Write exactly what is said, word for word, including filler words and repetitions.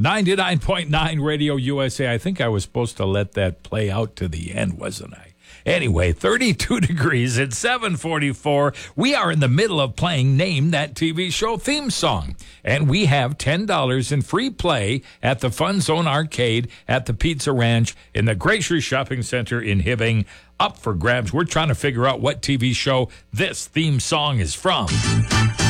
ninety-nine point nine Radio U S A. I think I was supposed to let that play out to the end, wasn't I? Anyway, thirty-two degrees at seven forty-four. We are in the middle of playing Name That T V Show theme song. And we have ten dollars in free play at the Fun Zone Arcade at the Pizza Ranch in the Glacier Shopping Center in Hibbing. Up for grabs. We're trying to figure out what T V show this theme song is from.